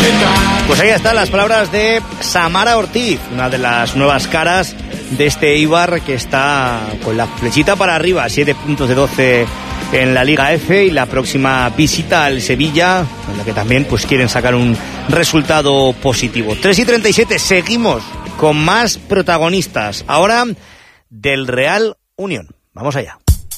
Pues ahí están las palabras de Samara Ortiz, una de las nuevas caras de este Eibar que está con la flechita para arriba, 7 puntos de 12 en la Liga F, y la próxima visita al Sevilla, en la que también pues quieren sacar un resultado positivo. 3:37, seguimos con más protagonistas, ahora del Real Unión. Vamos allá.